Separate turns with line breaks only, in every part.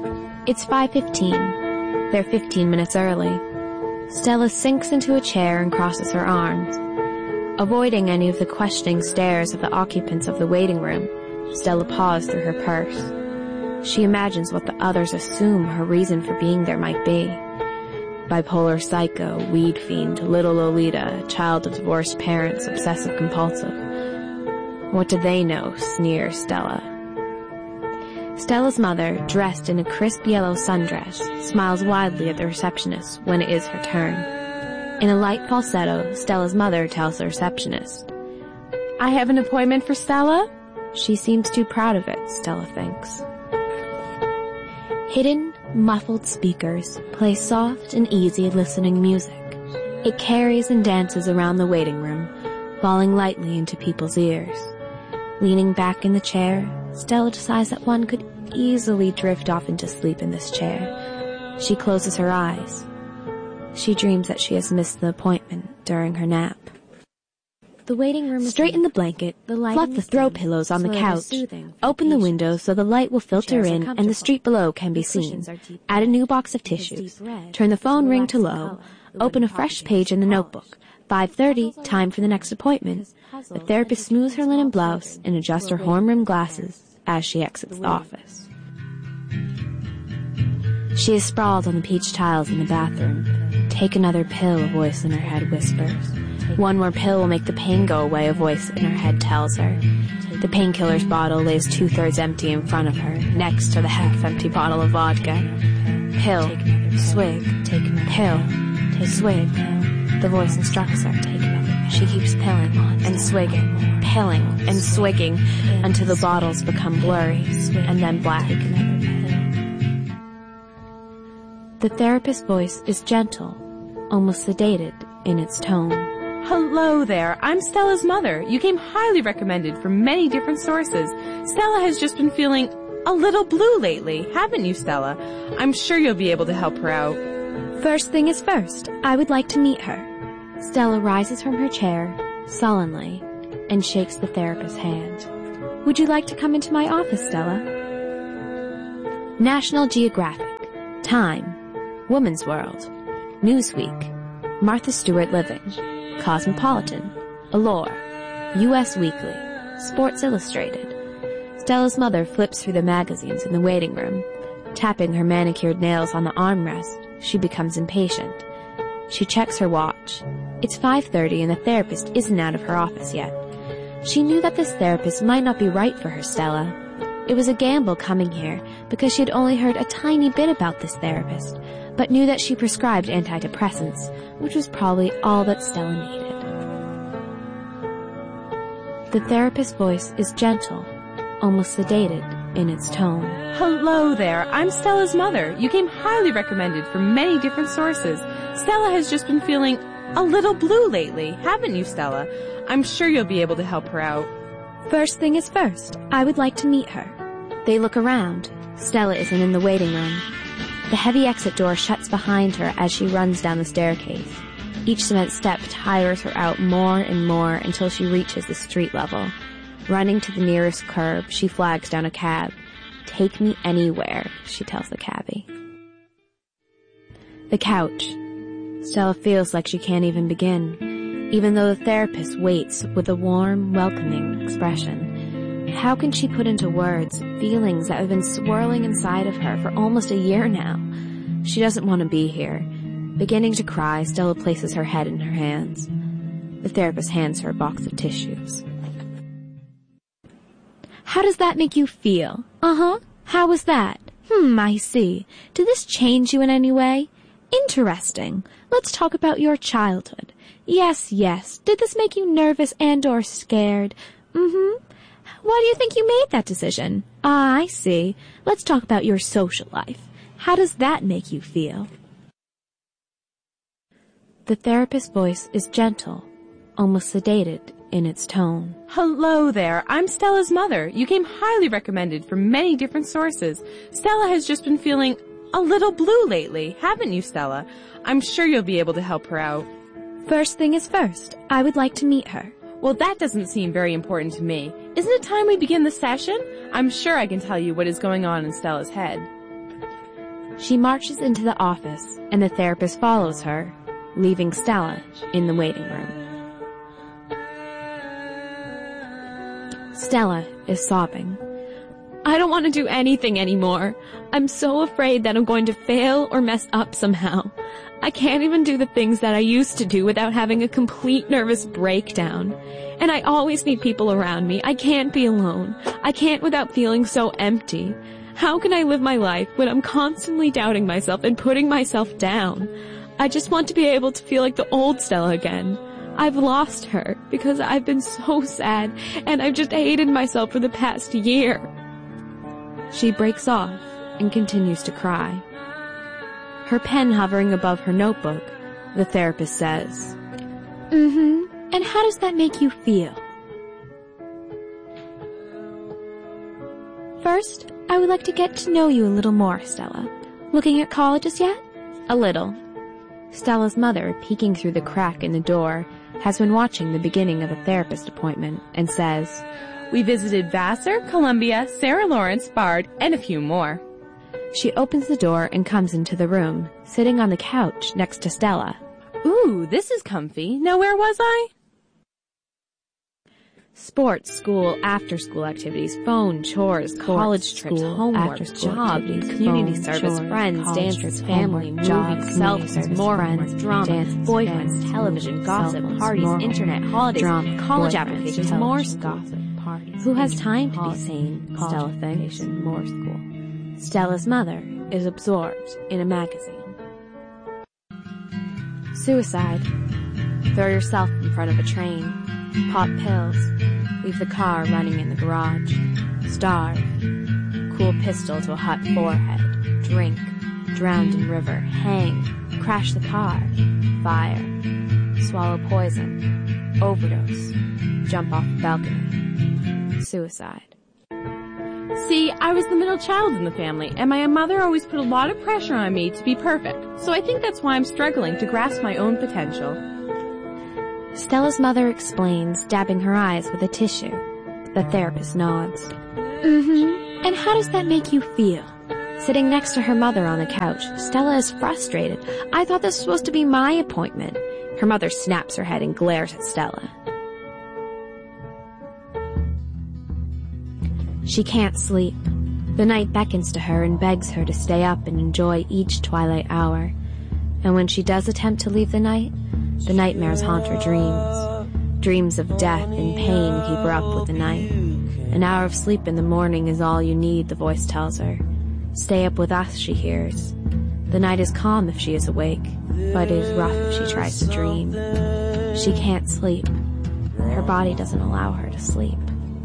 It's 5:15. They're 15 minutes early. Stella sinks into a chair and crosses her arms. Avoiding any of the questioning stares of the occupants of the waiting room, Stella paws through her purse. She imagines what the others assume her reason for being there might be. Bipolar psycho, weed fiend, little Lolita, child of divorced parents, obsessive-compulsive. What do they know, sneers Stella. Stella's mother, dressed in a crisp yellow sundress, smiles widely at the receptionist when it is her turn. In a light falsetto, Stella's mother tells the receptionist, "I have an appointment for Stella?" She seems too proud of it, Stella thinks. Hidden, muffled speakers play soft and easy listening music. It carries and dances around the waiting room, falling lightly into people's ears. Leaning back in the chair, Stella decides that one could easily drift off into sleep in this chair. She closes her eyes. She dreams that she has missed the appointment during her nap. The waiting room. Straighten the blanket, fluff the throw pillows on the couch, open the window so the light will filter in and the street below can be seen. Add a new box of tissues. Turn the phone ring to low. Open a fresh page in the notebook. 5:30, time for the next appointment. The therapist smooths her linen blouse and adjusts her horn-rimmed glasses as she exits the office. She is sprawled on the peach tiles in the bathroom. Take another pill, a voice in her head whispers. One more pill will make the pain go away, a voice in her head tells her. The painkiller's bottle lays 2/3 empty in front of her, next to the half-empty bottle of vodka. Pill, swig, pill, swig. The voice instructs her. She keeps pilling and swigging, pilling and swigging until the bottles become blurry and then black. The therapist's voice is gentle, almost sedated in its tone.
Hello there, I'm Stella's mother. You came highly recommended from many different sources. Stella has just been feeling a little blue lately, haven't you, Stella? I'm sure you'll be able to help her out.
First thing is first, I would like to meet her. Stella rises from her chair, sullenly, and shakes the therapist's hand. Would you like to come into my office, Stella? National Geographic, Time, Woman's World, Newsweek, Martha Stewart Living, Cosmopolitan, Allure, US Weekly, Sports Illustrated. Stella's mother flips through the magazines in the waiting room. Tapping her manicured nails on the armrest, she becomes impatient. She checks her watch. It's 5:30 and the therapist isn't out of her office yet. She knew that this therapist might not be right for her, Stella. It was a gamble coming here because she had only heard a tiny bit about this therapist, but knew that she prescribed antidepressants, which was probably all that Stella needed. The therapist's voice is gentle, almost sedated in its tone.
Hello there, I'm Stella's mother. You came highly recommended from many different sources. Stella has just been feeling a little blue lately, haven't you, Stella? I'm sure you'll be able to help her out.
First thing is first, I would like to meet her. They look around. Stella isn't in the waiting room. The heavy exit door shuts behind her as she runs down the staircase. Each cement step tires her out more and more until she reaches the street level. Running to the nearest curb, she flags down a cab. Take me anywhere, she tells the cabbie. The couch. Stella feels like she can't even begin, even though the therapist waits with a warm, welcoming expression. How can she put into words feelings that have been swirling inside of her for almost a year now? She doesn't want to be here. Beginning to cry, Stella places her head in her hands. The therapist hands her a box of tissues. How does that make you feel? Uh-huh. How was that? I see. Did this change you in any way? Interesting. Let's talk about your childhood. Yes. Did this make you nervous and or scared? Why do you think you made that decision? Ah, I see. Let's talk about your social life. How does that make you feel? The therapist's voice is gentle, almost sedated in its tone.
Hello there, I'm Stella's mother. You came highly recommended from many different sources. Stella has just been feeling a little blue lately, haven't you, Stella? I'm sure you'll be able to help her out.
First thing is first, I would like to meet her.
Well, that doesn't seem very important to me. Isn't it time we begin the session? I'm sure I can tell you what is going on in Stella's head.
She marches into the office, and the therapist follows her, leaving Stella in the waiting room. Stella is sobbing. I don't want to do anything anymore. I'm so afraid that I'm going to fail or mess up somehow. I can't even do the things that I used to do without having a complete nervous breakdown. And I always need people around me. I can't be alone. I can't without feeling so empty. How can I live my life when I'm constantly doubting myself and putting myself down? I just want to be able to feel like the old Stella again. I've lost her because I've been so sad and I've just hated myself for the past year. She breaks off and continues to cry. Her pen hovering above her notebook, the therapist says, And how does that make you feel? First, I would like to get to know you a little more, Stella. Looking at colleges yet? A little. Stella's mother, peeking through the crack in the door, has been watching the beginning of the therapist appointment and says,
We visited Vassar, Columbia, Sarah Lawrence, Bard, and a few more.
She opens the door and comes into the room, sitting on the couch next to Stella.
Ooh, this is comfy. Now where was I?
Sports, school, after-school activities, phone, chores, college trips, homework, job, community service, friends, dances, family, movies, self-service, more friends, drama, boyfriends, television, gossip, parties, internet, holidays, college applications, more gossip, parties. Who has time to be sane, Stella thinks. More school. Stella's mother is absorbed in a magazine. Suicide. Throw yourself in front of a train. Pop pills. Leave the car running in the garage. Starve. Cool pistol to a hot forehead. Drink. Drowned in river. Hang. Crash the car. Fire. Swallow poison. Overdose. Jump off the balcony. Suicide.
See, I was the middle child in the family, and my mother always put a lot of pressure on me to be perfect, so I think that's why I'm struggling to grasp my own potential.
Stella's mother explains, dabbing her eyes with a tissue. The therapist nods. And how does that make you feel? Sitting next to her mother on the couch, Stella is frustrated. I thought this was supposed to be my appointment. Her mother snaps her head and glares at Stella. She can't sleep. The night beckons to her and begs her to stay up and enjoy each twilight hour. And when she does attempt to leave the nightmares haunt her dreams. Dreams of death and pain keep her up with the night. An hour of sleep in the morning is all you need, the voice tells her. Stay up with us, she hears. The night is calm if she is awake, but it is rough if she tries to dream. She can't sleep. Her body doesn't allow her to sleep.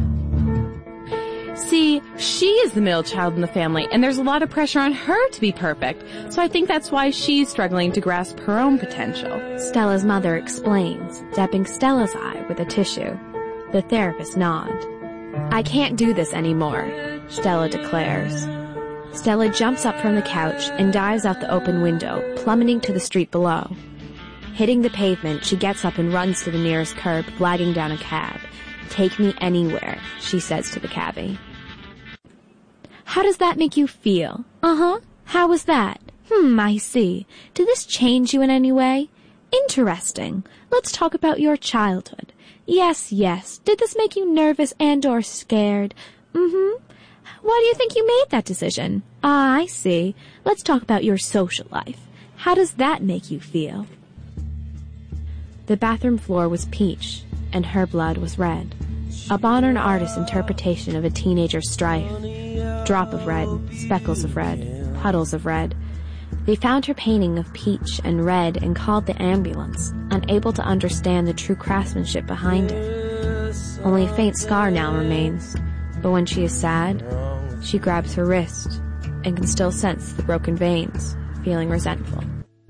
See, she is the middle child in the family, and there's a lot of pressure on her to be perfect, so I think that's why she's struggling to grasp her own potential.
Stella's mother explains, dabbing Stella's eye with a tissue. The therapist nods. I can't do this anymore, Stella declares. Stella jumps up from the couch and dives out the open window, plummeting to the street below. Hitting the pavement, she gets up and runs to the nearest curb, flagging down a cab. Take me anywhere, she says to the cabbie. How does that make you feel? How was that? I see. Did this change you in any way? Interesting. Let's talk about your childhood. Yes. Did this make you nervous and or scared? Why do you think you made that decision? I see. Let's talk about your social life. How does that make you feel? The bathroom floor was peach, and her blood was red. A modern artist's interpretation of a teenager's strife. Drop of red, speckles of red, puddles of red. They found her painting of peach and red and called the ambulance, unable to understand the true craftsmanship behind it. Only a faint scar now remains, but when she is sad, she grabs her wrist and can still sense the broken veins, feeling resentful.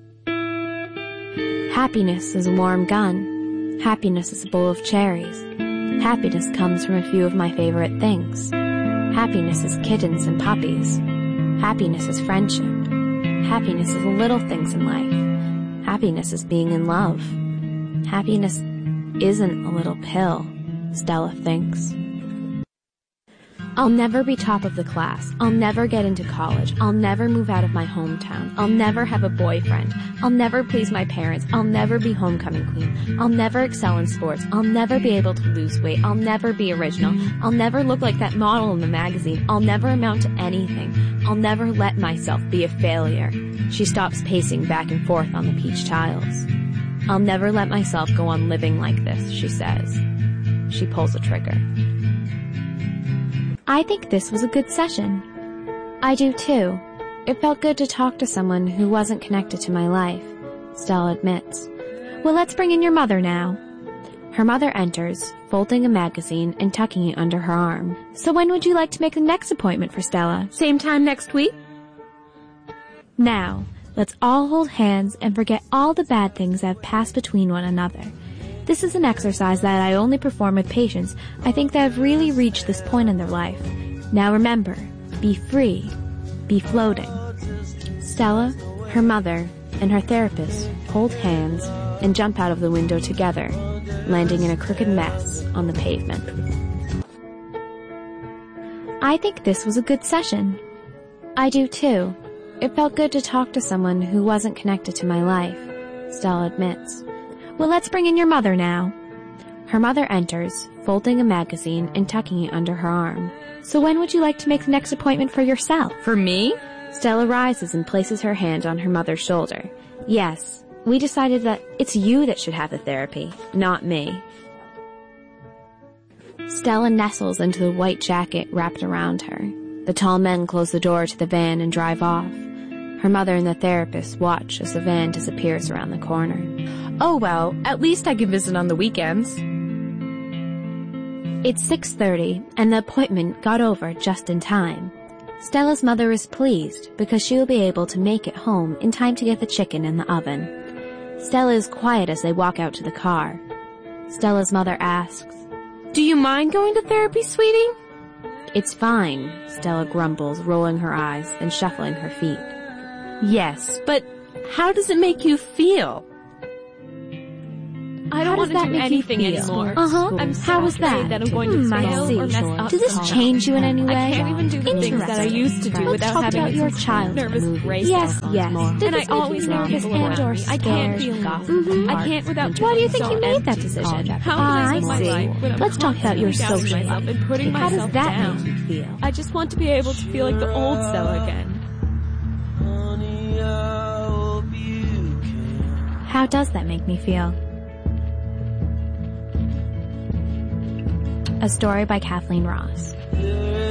Happiness is a warm gun. Happiness is a bowl of cherries. Happiness comes from a few of my favorite things. Happiness is kittens and puppies. Happiness is friendship. Happiness is the little things in life. Happiness is being in love. Happiness isn't a little pill, Stella thinks. I'll never be top of the class. I'll never get into college. I'll never move out of my hometown. I'll never have a boyfriend. I'll never please my parents. I'll never be homecoming queen. I'll never excel in sports. I'll never be able to lose weight. I'll never be original. I'll never look like that model in the magazine. I'll never amount to anything. I'll never let myself be a failure. She stops pacing back and forth on the peach tiles. I'll never let myself go on living like this, she says. She pulls a trigger. I think this was a good session. I do too. It felt good to talk to someone who wasn't connected to my life, Stella admits. Well, let's bring in your mother now. Her mother enters, folding a magazine and tucking it under her arm. So when would you like to make the next appointment for Stella?
Same time next week?
Now, let's all hold hands and forget all the bad things that have passed between one another. This is an exercise that I only perform with patients I think that have really reached this point in their life. Now remember, be free, be floating. Stella, her mother, and her therapist hold hands and jump out of the window together, landing in a crooked mess on the pavement. I think this was a good session. I do too. It felt good to talk to someone who wasn't connected to my life, Stella admits. Well, let's bring in your mother now. Her mother enters, folding a magazine and tucking it under her arm. So when would you like to make the next appointment for yourself?
For me?
Stella rises and places her hand on her mother's shoulder. Yes, we decided that it's you that should have the therapy, not me. Stella nestles into the white jacket wrapped around her. The tall men close the door to the van and drive off. Her mother and the therapist watch as the van disappears around the corner.
Oh well, at least I can visit on the weekends.
It's 6:30 and the appointment got over just in time. Stella's mother is pleased because she will be able to make it home in time to get the chicken in the oven. Stella is quiet as they walk out to the car. Stella's mother asks,
Do you mind going to therapy, sweetie?
It's fine, Stella grumbles, rolling her eyes and shuffling her feet.
Yes, but how does it make you feel?
I don't want to do anything anymore. I'm so
How was
afraid
that?
I'm going to
I
fail
see.
or mess up.
Did this change you in any way?
I can't even do the things that I used to do
Let's
without
talk
having
about
a
your
nervous
childhood.
breakdown.
Yes. Did
And
this
I
make
always
you
know
nervous
people around
and or
me. I can't
scared?
feel I can't without
Why do you
feeling
think you
so
made that
empty.
decision?
How can I live my
see.
life when I'm
Let's talk about your
constantly
social
doubting myself
life.
and putting
How does
myself
that
down?
make you feel?
I just want to be able to feel like the old Stella again.
How does that make me feel? A story by Kathleen Ross.